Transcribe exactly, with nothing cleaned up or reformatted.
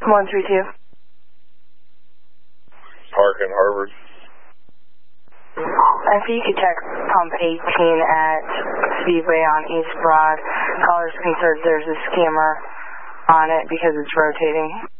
one three two. Park in Harvard. If you could check pump eighteen at Speedway on East Broad. Caller's concerned there's a scammer on it because it's rotating.